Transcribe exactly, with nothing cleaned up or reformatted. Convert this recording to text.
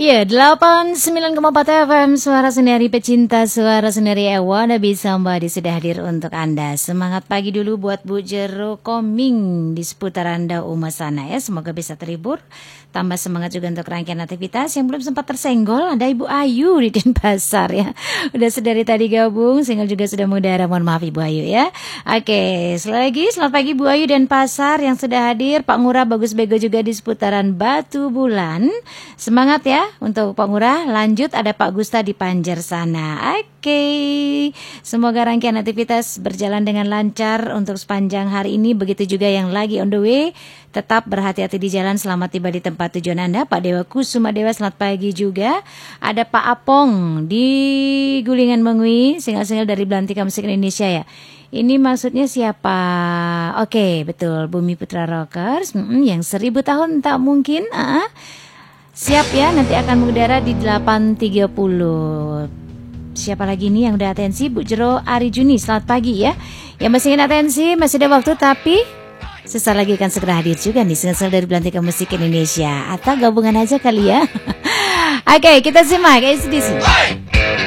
Ya, delapan puluh sembilan koma empat F M Suara Sendiri Pecinta Suara Sendiri Ewa Nabi Sambadi sudah hadir untuk Anda. Semangat pagi dulu buat Bu Jero Koming di seputaran Dauma sana ya. Semoga bisa terhibur. Tambah semangat juga untuk rangkaian aktivitas yang belum sempat tersenggol. Ada Ibu Ayu di Denpasar ya. Udah sedari tadi gabung, single juga sudah mengudara. Mohon maaf Ibu Ayu ya. Oke, sekali lagi selamat pagi Bu Ayu Denpasar yang sudah hadir. Pak Ngurah Bagus Bego juga di seputaran Batu Bulan. Semangat ya untuk Pak Ngurah. Lanjut ada Pak Gusta di Panjer sana. Oke, semoga rangkaian aktivitas berjalan dengan lancar untuk sepanjang hari ini. Begitu juga yang lagi on the way. Tetap berhati-hati di jalan, selamat tiba di tempat tujuan Anda. Pak Dewa Kusuma Dewa, selamat pagi juga. Ada Pak Apong di Gulingan Mengui, single-single dari Belantika Musik Indonesia ya. Ini maksudnya siapa? Oke, betul, Bumi Putra Rockers. Mm-mm, yang seribu tahun tak mungkin. Uh-uh. Siap ya, nanti akan mengudara di delapan tiga puluh. Siapa lagi nih yang udah atensi? Bu Jero Ari Juni, selamat pagi ya. Yang masih ingin atensi, masih ada waktu tapi sesaat lagi akan segera hadir juga nih single dari Belantika Musik Indonesia. Atau gabungan aja kali ya. Oke, kita simak A C D C.